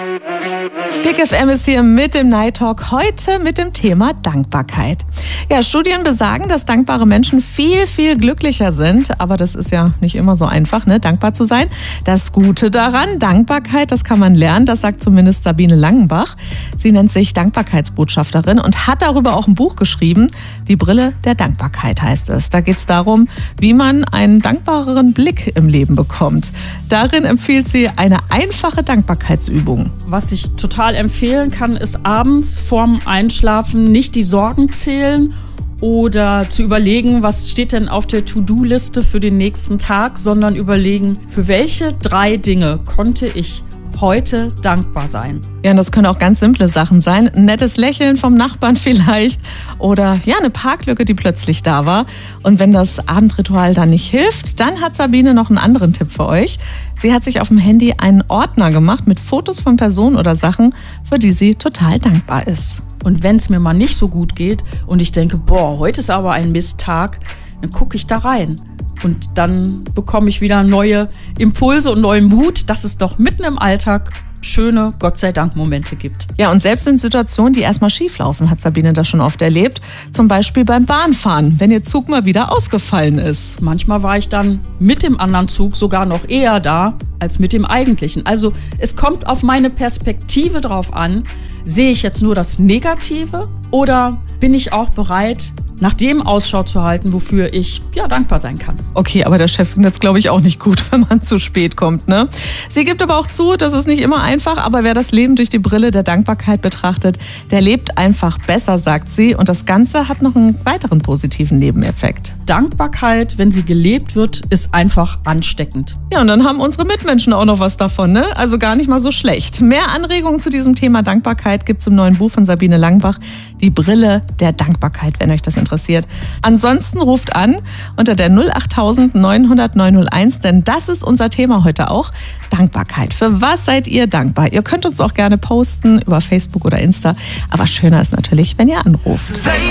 Big FM ist hier mit dem Night Talk, heute mit dem Thema Dankbarkeit. Ja, Studien besagen, dass dankbare Menschen viel, viel glücklicher sind. Aber das ist ja nicht immer so einfach, ne, dankbar zu sein. Das Gute daran, Dankbarkeit, das kann man lernen, das sagt zumindest Sabine Langenbach. Sie nennt sich Dankbarkeitsbotschafterin und hat darüber auch ein Buch geschrieben. Die Brille der Dankbarkeit heißt es. Da geht es darum, wie man einen dankbareren Blick im Leben bekommt. Darin empfiehlt sie eine einfache Dankbarkeitsübung. Was ich total empfehlen kann, ist abends vorm Einschlafen nicht die Sorgen zählen oder zu überlegen, was steht denn auf der To-Do-Liste für den nächsten Tag, sondern überlegen, für welche 3 Dinge konnte ich heute dankbar sein. Ja, und das können auch ganz simple Sachen sein. Ein nettes Lächeln vom Nachbarn vielleicht oder ja, eine Parklücke, die plötzlich da war. Und wenn das Abendritual dann nicht hilft, dann hat Sabine noch einen anderen Tipp für euch. Sie hat sich auf dem Handy einen Ordner gemacht mit Fotos von Personen oder Sachen, für die sie total dankbar ist. Und wenn es mir mal nicht so gut geht und ich denke, heute ist aber ein Misttag, dann gucke ich da rein. Und dann bekomme ich wieder neue Impulse und neuen Mut, dass es doch mitten im Alltag schöne, Gott sei Dank, Momente gibt. Ja, und selbst in Situationen, die erstmal schief laufen, hat Sabine das schon oft erlebt. Zum Beispiel beim Bahnfahren, wenn ihr Zug mal wieder ausgefallen ist. Manchmal war ich dann mit dem anderen Zug sogar noch eher da als mit dem eigentlichen. Also es kommt auf meine Perspektive drauf an, sehe ich jetzt nur das Negative oder bin ich auch bereit, nach dem Ausschau zu halten, wofür ich dankbar sein kann. Okay, aber der Chef findet es, glaube ich, auch nicht gut, wenn man zu spät kommt, ne? Sie gibt aber auch zu, das ist nicht immer einfach, aber wer das Leben durch die Brille der Dankbarkeit betrachtet, der lebt einfach besser, sagt sie. Und das Ganze hat noch einen weiteren positiven Nebeneffekt. Dankbarkeit, wenn sie gelebt wird, ist einfach ansteckend. Ja, und dann haben unsere Mitmenschen auch noch was davon, ne? Also gar nicht mal so schlecht. Mehr Anregungen zu diesem Thema Dankbarkeit gibt es im neuen Buch von Sabine Langenbach, Die Brille der Dankbarkeit, wenn euch das interessiert. Ansonsten ruft an unter der 08000 900 901, denn das ist unser Thema heute auch. Dankbarkeit. Für was seid ihr dankbar? Ihr könnt uns auch gerne posten über Facebook oder Insta, aber schöner ist natürlich, wenn ihr anruft.